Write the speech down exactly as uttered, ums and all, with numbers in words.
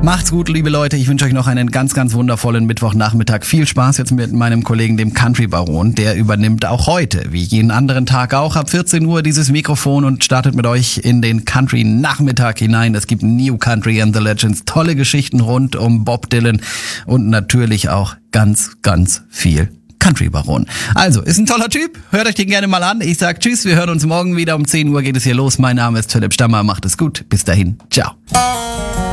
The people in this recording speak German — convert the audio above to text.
Macht's gut, liebe Leute. Ich wünsche euch noch einen ganz, ganz wundervollen Mittwochnachmittag. Viel Spaß jetzt mit meinem Kollegen, dem Country Baron. Der übernimmt auch heute, wie jeden anderen Tag auch, ab vierzehn Uhr dieses Mikrofon und startet mit euch in den Country-Nachmittag hinein. Es gibt New Country and the Legends, tolle Geschichten rund um Bob Dylan und natürlich auch ganz, ganz viel Country Baron. Also, ist ein toller Typ. Hört euch den gerne mal an. Ich sag tschüss, wir hören uns morgen wieder. Um zehn Uhr geht es hier los. Mein Name ist Philipp Stammer. Macht es gut. Bis dahin. Ciao.